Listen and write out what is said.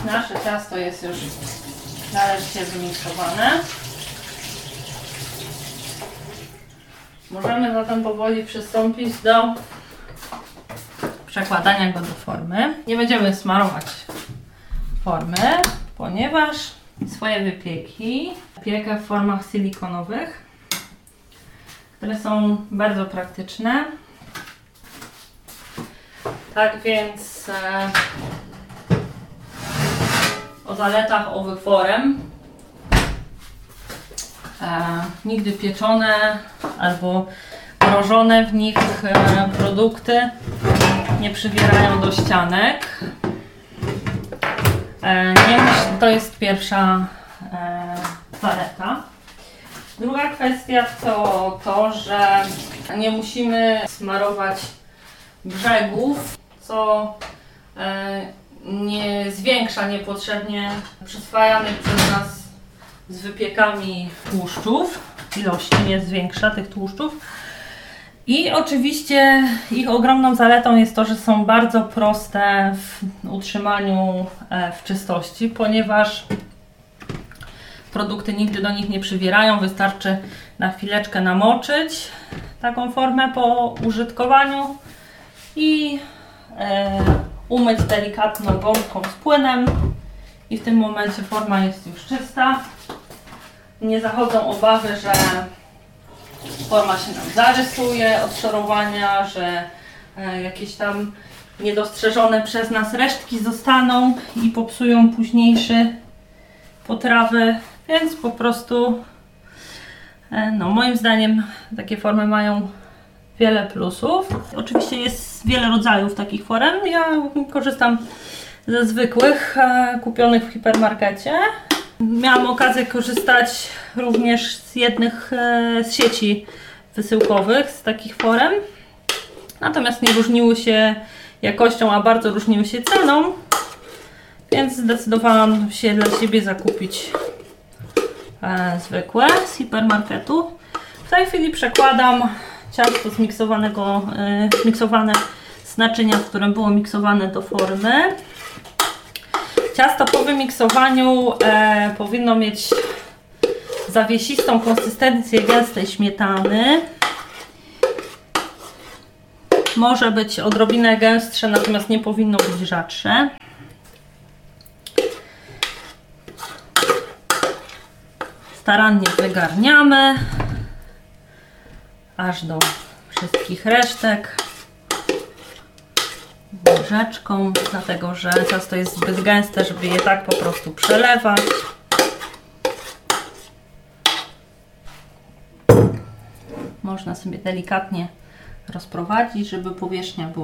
Nasze ciasto jest już nareszcie wymiksowane. Możemy zatem powoli przystąpić do przekładania go do formy. Nie będziemy smarować formy, ponieważ swoje wypieki piekę w formach silikonowych, które są bardzo praktyczne. Tak więc o zaletach owych forem: nigdy pieczone albo mrożone w nich produkty nie przywierają do ścianek. To jest pierwsza zaleta. Druga kwestia to to, że nie musimy smarować brzegów, co nie zwiększa niepotrzebnie przyswajanych przez nas z wypiekami tłuszczów. Ilości nie zwiększa tych tłuszczów. I oczywiście ich ogromną zaletą jest to, że są bardzo proste w utrzymaniu w czystości, ponieważ produkty nigdy do nich nie przywierają. Wystarczy na chwileczkę namoczyć taką formę po użytkowaniu i umyć delikatną gąbką z płynem i w tym momencie forma jest już czysta. Nie zachodzą obawy, że forma się nam zarysuje od szorowania, że jakieś tam niedostrzeżone przez nas resztki zostaną i popsują późniejsze potrawy, więc po prostu moim zdaniem takie formy mają wiele plusów. Oczywiście jest wiele rodzajów takich forem. Ja korzystam ze zwykłych, kupionych w hipermarkecie. Miałam okazję korzystać również z jednych z sieci wysyłkowych, z takich forem. Natomiast nie różniły się jakością, a bardzo różniły się ceną. Więc zdecydowałam się dla siebie zakupić zwykłe z hipermarketu. W tej chwili przekładam ciasto zmiksowane z naczynia, w którym było miksowane, do formy. Ciasto po wymiksowaniu powinno mieć zawiesistą konsystencję gęstej śmietany. Może być odrobinę gęstsze, natomiast nie powinno być rzadsze. Starannie wygarniamy aż do wszystkich resztek łyżeczką, dlatego że ciasto jest zbyt gęste, żeby je tak po prostu przelewać. Można sobie delikatnie rozprowadzić, żeby powierzchnia była